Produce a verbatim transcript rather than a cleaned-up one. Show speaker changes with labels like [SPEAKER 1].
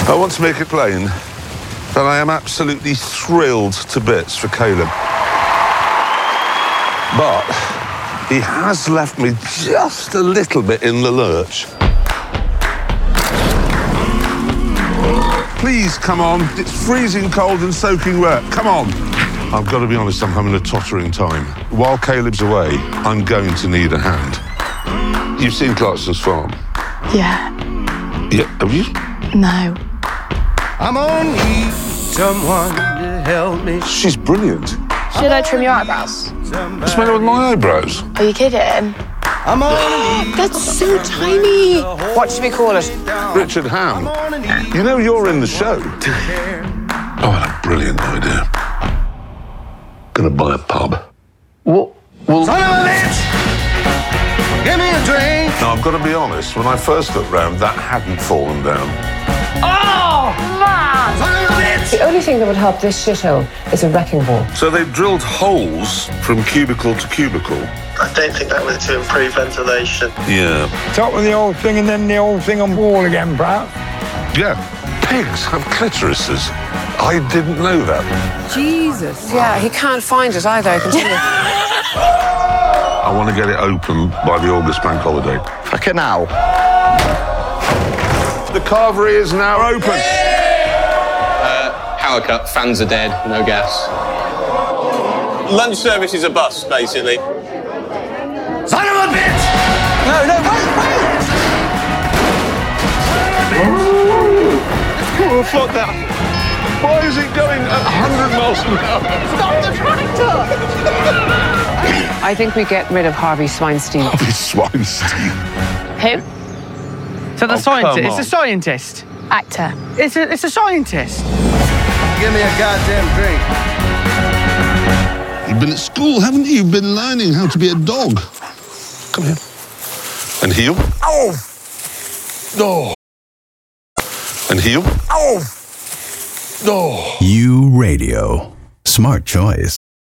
[SPEAKER 1] I want to make it plain that I am absolutely thrilled to bits for Caleb. But he has left me just a little bit in the lurch. Please, come on. It's freezing cold and soaking wet. Come on. I've got to be honest, I'm having a tottering time. While Caleb's away, I'm going to need a hand. You've seen Clarkson's farm?
[SPEAKER 2] Yeah.
[SPEAKER 1] Yeah, have you?
[SPEAKER 2] No.
[SPEAKER 3] I'm on need someone to help me.
[SPEAKER 1] She's brilliant.
[SPEAKER 2] Should I trim your eyebrows?
[SPEAKER 1] What's the matter with my eyebrows?
[SPEAKER 2] Are you kidding?
[SPEAKER 3] I'm on
[SPEAKER 2] That's so tiny. What should we call it?
[SPEAKER 1] Richard Ham. You know you're in the show. Oh, what a brilliant idea. Gonna buy a pub. What? Well,
[SPEAKER 3] Son of a bitch! Give me a drink.
[SPEAKER 1] now, I've got to be honest, when I first looked round, that hadn't fallen down.
[SPEAKER 3] Oh, man! Son of a bitch!
[SPEAKER 4] The only thing that would help this shithole is a wrecking ball.
[SPEAKER 1] So they've drilled holes from cubicle to cubicle.
[SPEAKER 5] I don't think that was to improve ventilation.
[SPEAKER 1] Yeah.
[SPEAKER 6] Top of the old thing and then the old thing on the wall again, perhaps.
[SPEAKER 1] Yeah. Pigs have clitorises. I didn't know that.
[SPEAKER 4] Jesus. Yeah, he can't find it either, I can tell you.
[SPEAKER 1] I want to get it open by the August bank holiday.
[SPEAKER 5] Fuck it now.
[SPEAKER 1] The carvery is now open.
[SPEAKER 7] Uh, power cut, fans are dead, no gas. Lunch service is a bust, basically.
[SPEAKER 3] Son of a bitch! No, no, wait, wait!
[SPEAKER 1] Oh, fuck that. Why is it going at one hundred miles an hour?
[SPEAKER 3] Stop the tractor!
[SPEAKER 4] I think we get rid of Harvey Swinestein.
[SPEAKER 1] Harvey Swinestein.
[SPEAKER 2] Who?
[SPEAKER 8] So the
[SPEAKER 1] Oh,
[SPEAKER 8] scientist,
[SPEAKER 1] come
[SPEAKER 8] it's
[SPEAKER 1] on.
[SPEAKER 8] a scientist.
[SPEAKER 2] Actor.
[SPEAKER 8] It's a, it's a scientist.
[SPEAKER 3] Give me a goddamn drink.
[SPEAKER 1] You've been at school, haven't you? You've been learning how to be a dog. Come here. And heel.
[SPEAKER 3] Oh! No.
[SPEAKER 1] And heel.
[SPEAKER 3] Oh! No.
[SPEAKER 9] U Radio. Smart choice.